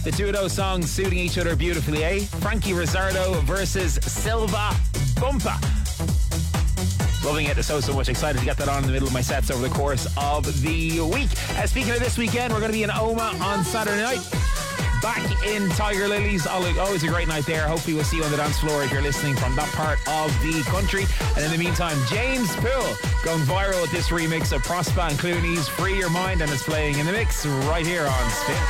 The two of those songs suiting each other beautifully, eh? Frankie Rizzardo versus Silva Bumpa. Loving it so much. Excited to get that on in the middle of my sets over the course of the week. Speaking of this weekend, we're going to be in Omagh on Saturday night. Back in Tiger Lilies. Always a great night there. Hopefully we'll see you on the dance floor if you're listening from that part of the country. And in the meantime, James Poole going viral with this remix of Prosper and Clooney's Free Your Mind, and it's playing in the mix right here on Spin.